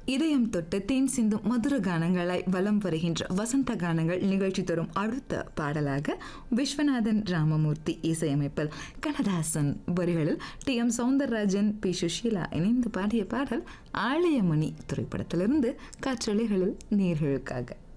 இதயம் தொட்டு தேன் சிந்தும் மதுர கானங்களாய் வலம் வருகின்ற வசந்த கானங்கள் நிகழ்ச்சி தரும் அடுத்த பாடலாக விஸ்வநாதன் ராமமூர்த்தி இசையமைப்பில் கண்ணதாசன் வரிகளில் டி.எம். சௌந்தரராஜன், பி. சுஷீலா இணைந்து பாடிய பாடல் ஆலயமணி திரைப்படத்திலிருந்து காற்றலைகளில் நேர்களுக்காக.